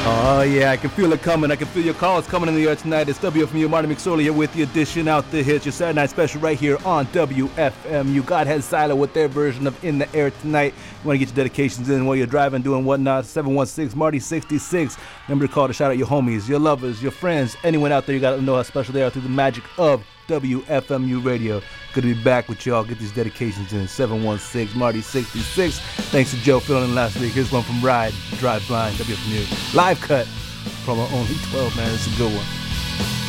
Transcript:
Oh yeah, I can feel it coming. I can feel your calls coming in the air tonight. It's WFMU, Martin McSorley here with the edition out the hits, your Saturday night special right here on WFMU. Godhead Silo with their version of In the Air tonight. You want to get your dedications in while you're driving, doing whatnot. 716 Marty 66. Remember to call to shout out your homies, your lovers, your friends, anyone out there. You got to know how special they are through the magic of WFMU radio. Good to be back with y'all. Get these dedications in. 716 Marty 66. Thanks to Joe filling in last week. Here's one from Ride, Drive Blind, WFMU. Live cut from our only 12, man. It's a good one.